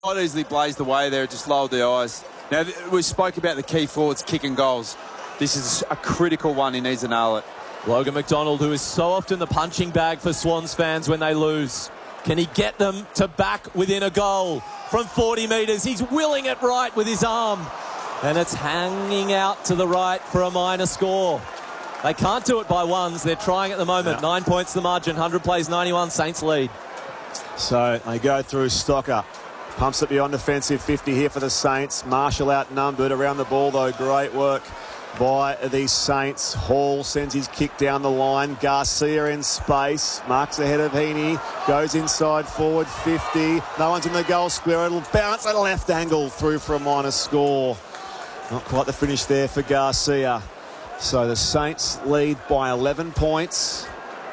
Quite easily blazed away there, just lowered the eyes. Now, we spoke about the key forwards kicking goals. This is a critical one. He needs to nail it. Logan McDonald, who is so often the punching bag for Swans fans when they lose. Can he get them to back within a goal from 40 metres? He's willing it right with his arm. And it's hanging out to the right for a minor score. They can't do it by ones. They're trying at the moment. Yeah. 9 points the margin. 100 plays 91. Saints lead. So they go through Stocker. Pumps it beyond defensive 50 here for the Saints. Marshall outnumbered around the ball, though. Great work by the Saints. Hall sends his kick down the line. Garcia in space. Marks ahead of Heaney. Goes inside forward 50. No one's in the goal square. It'll bounce at a left angle through for a minor score. Not quite the finish there for Garcia. So the Saints lead by 11 points.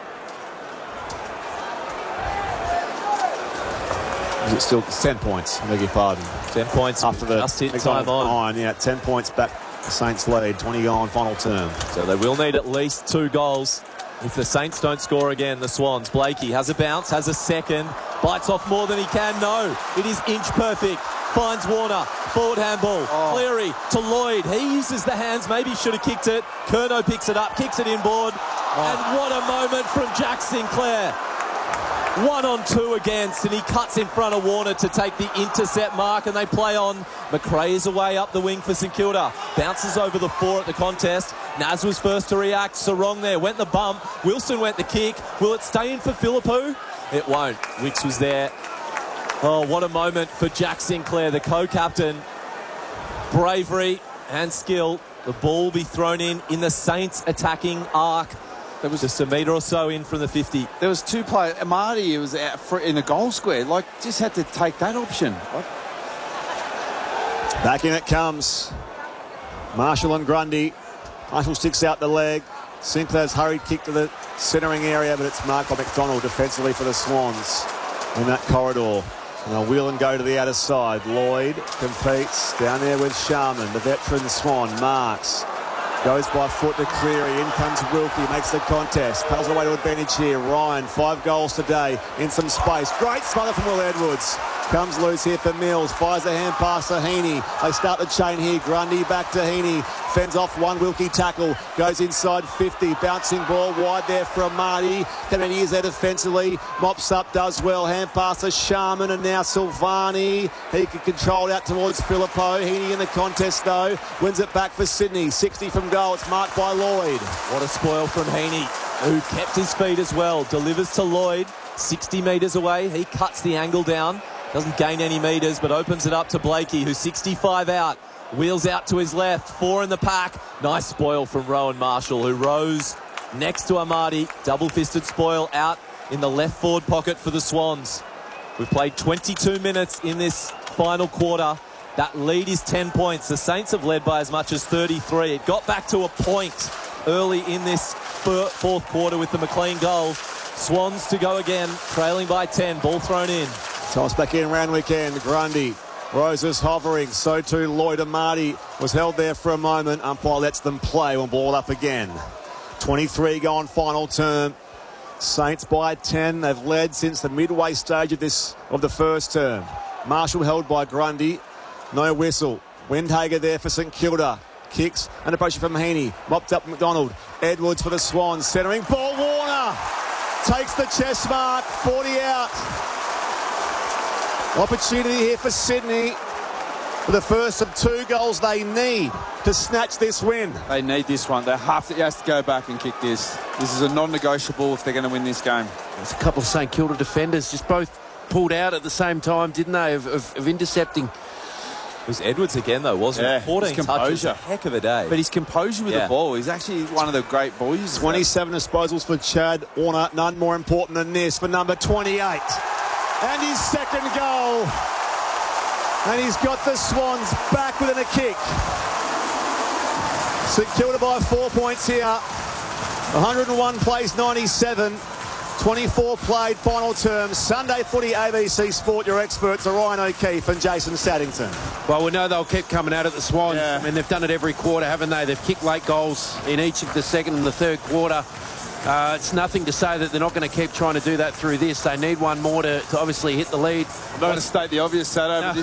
Is it still 10 points? I beg your pardon. 10 points after the just hit time on. Yeah, 10 points back. The Saints lead. 20 gone final term. So they will need at least 2 goals if the Saints don't score again. The Swans. Blakey has a bounce, has a second, bites off more than he can. No, it is inch perfect. Finds Warner. Forward handball. Cleary to Lloyd. He uses the hands. Maybe should have kicked it. Curnow picks it up, kicks it inboard. And what a moment from Jack Sinclair. 1-on-2 against, and he cuts in front of Warner to take the intercept mark, and they play on. McRae is away up the wing for St Kilda. Bounces over the 4 at the contest. Naz was first to react. Sarong there went the bump. Wilson went the kick. Will it stay in for Philippou? It won't. Wicks was there. Oh, what a moment for Jack Sinclair, the co-captain. Bravery and skill. The ball will be thrown in the Saints attacking arc. That was just a metre or so in from the 50. There was 2 players. Marty was out in the goal square. Like, just had to take that option. Back in it comes. Marshall and Grundy. Marshall sticks out the leg. Sinclair's hurried kick to the centering area, but it's marked by McDonald defensively for the Swans in that corridor. And they'll wheel and go to the outer side. Lloyd competes down there with Sharman, the veteran Swan. Marks. Goes by foot to Cleary. In comes Wilkie. Makes the contest. Pals away to advantage here. Ryan, 5 goals today in some space. Great smother from Will Edwards. Comes loose here for Mills. Fires a hand pass to Heaney. They start the chain here. Grundy back to Heaney. Fends off one Wilkie tackle. Goes inside 50. Bouncing ball wide there from Marty. Then he is there defensively. Mops up, does well. Hand pass to Sharman, and now Silvani. He can control it out towards Philippou. Heaney in the contest though. Wins it back for Sydney. 60 from goal. It's marked by Lloyd. What a spoil from Heaney, who kept his feet as well. Delivers to Lloyd. 60 metres away. He cuts the angle down. Doesn't gain any metres, but opens it up to Blakey, who's 65 out. Wheels out to his left. 4 in the pack. Nice spoil from Rowan Marshall, who rose next to Amadi. Double-fisted spoil out in the left forward pocket for the Swans. We've played 22 minutes in this final quarter. That lead is 10 points. The Saints have led by as much as 33. It got back to a point early in this fourth quarter with the McLean goal. Swans to go again, trailing by 10. Ball thrown in. Toss back in round weekend. Grundy. Roses hovering. So too Lloyd Amadi was held there for a moment. Umpire lets them play. One ball up again. 23 gone final term. Saints by 10. They've led since the midway stage of the first term. Marshall held by Grundy. No whistle. Windhager there for St Kilda. Kicks under pressure from Heaney. Mopped up McDonald. Edwards for the Swans. Centering ball. Warner takes the chest mark. 40 out. Opportunity here for Sydney for the first of 2 goals they need to snatch this win. They need this one. They have to, he has to go back and kick this. This is a non-negotiable if they're going to win this game. There's a couple of St Kilda defenders just both pulled out at the same time, didn't they, of intercepting. It was Edwards again, though, wasn't it? 14 touches, a heck of a day. But his composure with the ball, he's actually one of the great boys. 27 disposals for Chad Warner. None more important than this for number 28. And his second goal. And he's got the Swans back within a kick. St Kilda by 4 points here. 101 plays 97. 24 played final term. Sunday footy, ABC Sport. Your experts are Ryan O'Keefe and Jason Saddington. Well, we know they'll keep coming out at the Swans. I mean, they've done it every quarter, haven't they? They've kicked late goals in each of the second and the third quarter. It's nothing to say that they're not going to keep trying to do that through this. They need one more to obviously hit the lead. I'm not going to state the obvious, Sato, but